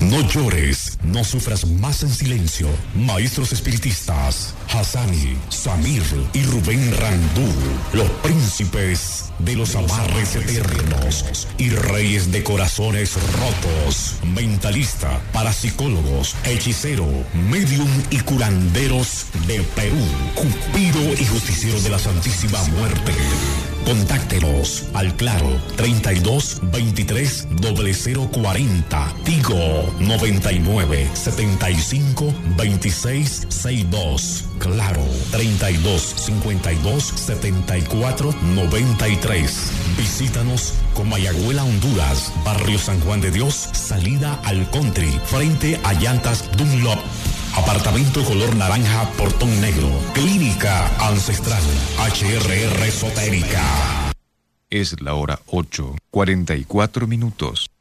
No llores, no sufras más en silencio. Maestros espiritistas, Hassani, Samir y Rubén Randú, los príncipes de los amarres eternos y reyes de corazones rotos, mentalista, parapsicólogos, hechicero, medium y curanderos de Perú, Cupido y justiciero de la Santísima Muerte. Contáctenos al Claro 32 23 0040, Tigo 99 75 26 62, Claro 32 52 74 93. Visítanos con Mayagüela, Honduras, Barrio San Juan de Dios, salida al Country, frente a Llantas Dunlop. Apartamento color naranja, portón negro. Clínica Ancestral, HRR Esotérica. Es la hora 8:44.